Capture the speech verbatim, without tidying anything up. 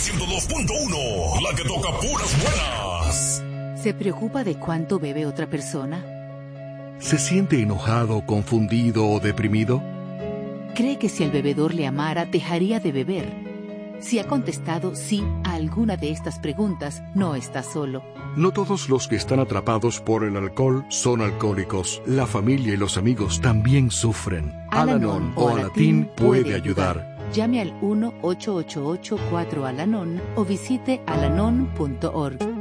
ciento dos punto uno, la que toca puras buenas. ¿Se preocupa de cuánto bebe otra persona? ¿Se siente enojado, confundido o deprimido? ¿Cree que si el bebedor le amara, dejaría de beber? Si ha contestado sí a alguna de estas preguntas, no está solo. No todos los que están atrapados por el alcohol son alcohólicos. La familia y los amigos también sufren. Al-Anon o Alatín puede ayudar. Llame al uno ocho ocho ocho cuatro Al-Anon o visite alanon punto org.